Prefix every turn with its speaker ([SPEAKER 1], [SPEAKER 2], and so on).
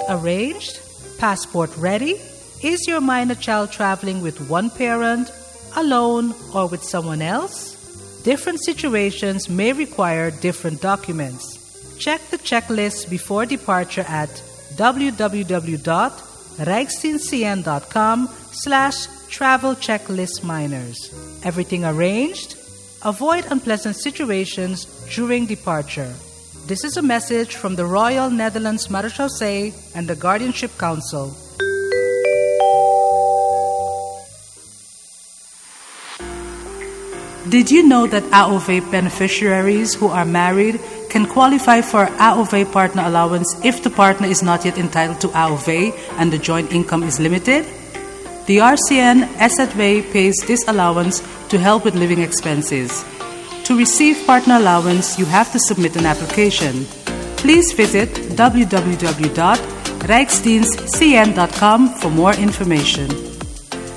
[SPEAKER 1] arranged? Passport ready? Is your minor child traveling with one parent, alone, or with someone else? Different situations may require different documents. Check the checklist before departure at www.rijksdienstcn.com/travel checklist minors. Everything arranged? Avoid unpleasant situations during departure. This is a message from the Royal Netherlands Marechaussee and the Guardianship Council. Did you know that AOV beneficiaries who are married can qualify for AOV partner allowance if the partner is not yet entitled to AOV and the joint income is limited? The RCN SZW pays this allowance to help with living expenses. To receive partner allowance, you have to submit an application. Please visit www.rijksdienstcn.com for more information.